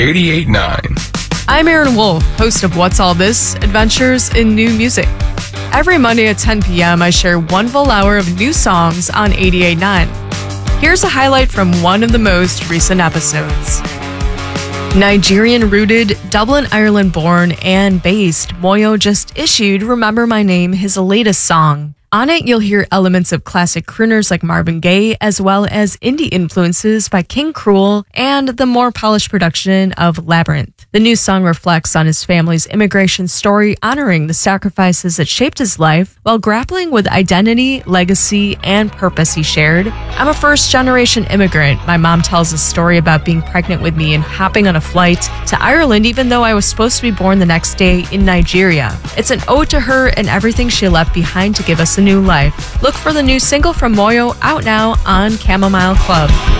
88.9. I'm Aaron Wolf, host of What's All This? Adventures in New Music. Every Monday at 10 p.m., I share one full hour of new songs on 88.9. Here's a highlight from one of the most recent episodes. Nigerian-rooted, Dublin, Ireland-born, and based, Moyo just issued Remember My Name, his latest song. On it, you'll hear elements of classic crooners like Marvin Gaye, as well as indie influences by King Cruel and the more polished production of Labyrinth. The new song reflects on his family's immigration story, honoring the sacrifices that shaped his life while grappling with identity, legacy, and purpose he shared. I'm a first-generation immigrant. My mom tells a story about being pregnant with me and hopping on a flight to Ireland even though I was supposed to be born the next day in Nigeria. It's an ode to her and everything she left behind to give us a new life. Look for the new single from Moyo out now on Chamomile Club.